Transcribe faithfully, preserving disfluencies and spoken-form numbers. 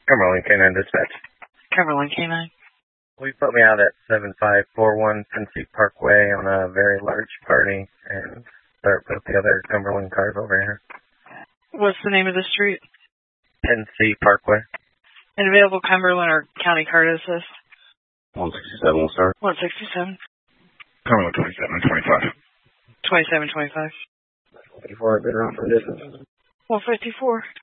Cumberland K nine Dispatch. Cumberland K nine. We put me out at seven five four one Tennessee Parkway on a very large party and start with the other Cumberland cars over here. What's the name of the street? Tennessee Parkway. And available Cumberland or County Car to assist? one sixty-seven will start. one sixty-seven. Cumberland twenty-seven twenty-five. twenty-seven twenty-five. Before I've been around for distance. one fifty-four.